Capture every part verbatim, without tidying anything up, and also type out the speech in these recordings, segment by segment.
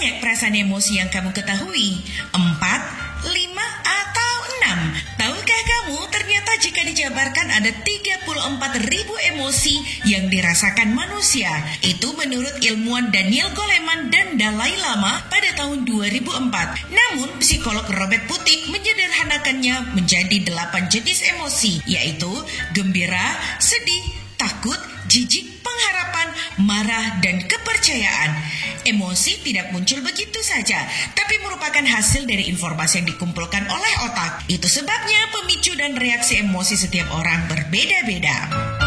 banyak perasaan emosi yang kamu ketahui? Empat, lima, atau enam? Tahukah kamu ternyata jika dijabarkan ada tiga puluh empat ribu emosi yang dirasakan manusia? Itu menurut ilmuwan Daniel Goleman dan Dalai Lama pada tahun dua ribu empat. Namun, psikolog Robert Putik menyederhanakannya menjadi delapan jenis emosi, yaitu gembira, sedih, takut, jijik, pengharapan, marah, dan kepercayaan. Emosi tidak muncul begitu saja, tapi merupakan hasil dari informasi yang dikumpulkan oleh otak. Itu sebabnya pemicu dan reaksi emosi setiap orang berbeda-beda.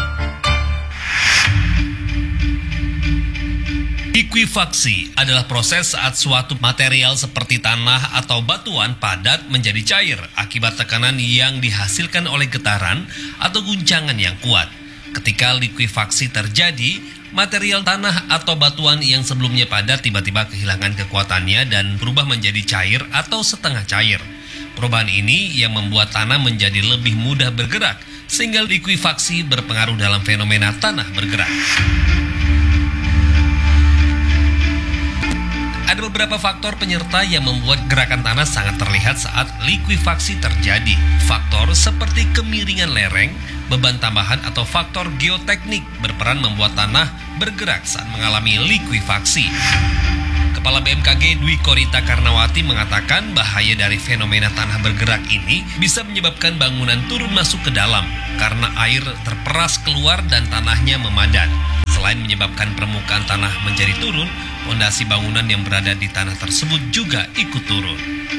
Likuifaksi adalah proses saat suatu material seperti tanah atau batuan padat menjadi cair akibat tekanan yang dihasilkan oleh getaran atau guncangan yang kuat. Ketika likuifaksi terjadi, material tanah atau batuan yang sebelumnya padat tiba-tiba kehilangan kekuatannya dan berubah menjadi cair atau setengah cair. Perubahan ini yang membuat tanah menjadi lebih mudah bergerak, sehingga likuifaksi berpengaruh dalam fenomena tanah bergerak. Ada beberapa faktor penyerta yang membuat gerakan tanah sangat terlihat saat likuifaksi terjadi. Faktor seperti kemiringan lereng, beban tambahan atau faktor geoteknik berperan membuat tanah bergerak saat mengalami likuifaksi. Kepala B M K G Dwi Korita Karnawati mengatakan bahaya dari fenomena tanah bergerak ini bisa menyebabkan bangunan turun masuk ke dalam karena air terperas keluar dan tanahnya memadat. Selain menyebabkan permukaan tanah menjadi turun, fondasi bangunan yang berada di tanah tersebut juga ikut turun.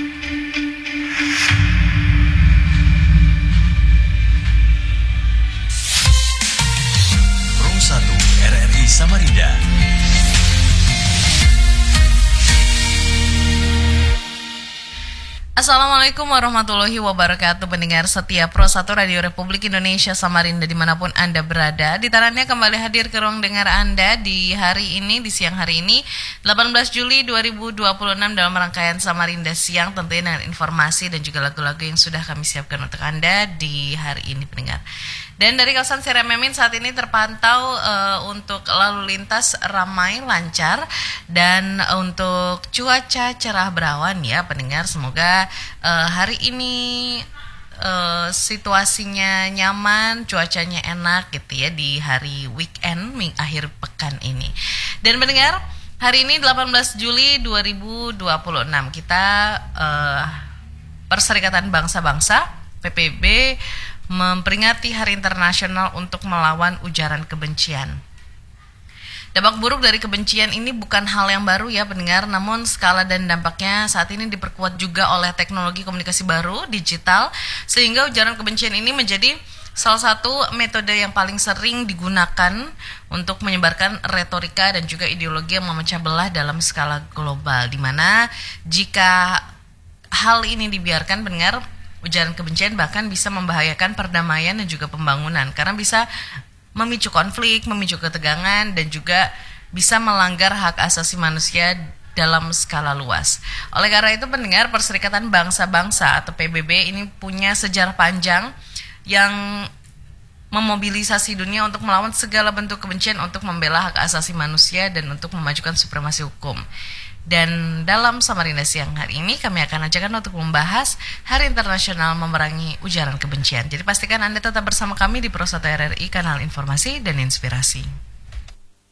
Pro satu R R I Samarinda. Assalamualaikum warahmatullahi wabarakatuh. Pendengar setia Pro satu Radio Republik Indonesia Samarinda dimanapun Anda berada. Ditarannya kembali hadir ke ruang dengar Anda di hari ini, di siang hari ini delapan belas Juli dua ribu dua puluh enam dalam rangkaian Samarinda Siang, tentunya dengan informasi dan juga lagu-lagu yang sudah kami siapkan untuk Anda di hari ini pendengar. Dan dari kawasan Serememin saat ini terpantau uh, untuk lalu lintas ramai lancar dan uh, untuk cuaca cerah berawan ya pendengar. Semoga uh, hari ini uh, situasinya nyaman, cuacanya enak gitu ya di hari weekend, akhir pekan ini. Dan pendengar, hari ini delapan belas Juli dua ribu dua puluh enam kita uh, Perserikatan Bangsa-Bangsa P B B memperingati Hari Internasional untuk melawan ujaran kebencian. Dampak buruk dari kebencian ini bukan hal yang baru ya pendengar, namun skala dan dampaknya saat ini diperkuat juga oleh teknologi komunikasi baru, digital, sehingga ujaran kebencian ini menjadi salah satu metode yang paling sering digunakan untuk menyebarkan retorika dan juga ideologi yang memecah belah dalam skala global, di mana jika hal ini dibiarkan pendengar, ujaran kebencian bahkan bisa membahayakan perdamaian dan juga pembangunan karena bisa memicu konflik, memicu ketegangan dan juga bisa melanggar hak asasi manusia dalam skala luas. Oleh karena itu pendengar, Perserikatan Bangsa-Bangsa atau P B B ini punya sejarah panjang yang memobilisasi dunia untuk melawan segala bentuk kebencian untuk membela hak asasi manusia dan untuk memajukan supremasi hukum. Dan dalam Samarinda Siang hari ini kami akan ajakkan untuk membahas Hari Internasional Memerangi Ujaran Kebencian. Jadi pastikan Anda tetap bersama kami di Pro satu R R I, kanal informasi dan inspirasi.